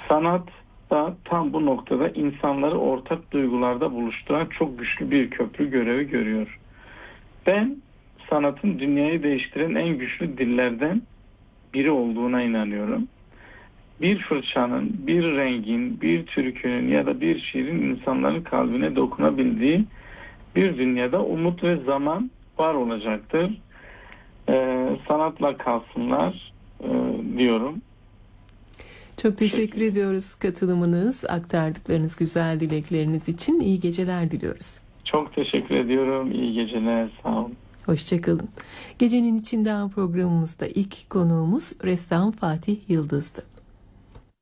Sanat da tam bu noktada insanları ortak duygularda buluşturan çok güçlü bir köprü görevi görüyor. Ben sanatın dünyayı değiştiren en güçlü dillerden biri olduğuna inanıyorum. Bir fırçanın, bir rengin, bir türkünün ya da bir şiirin insanların kalbine dokunabildiği bir dünyada umut ve zaman var olacaktır. Sanatla kalsınlar diyorum. Çok teşekkür ediyoruz katılımınız, aktardıklarınız, güzel dilekleriniz için. İyi geceler diliyoruz. Çok teşekkür ediyorum. İyi geceler. Sağ olun. Hoşçakalın. Gecenin içinden programımızda ilk konuğumuz ressam Fatih Yıldız'dı.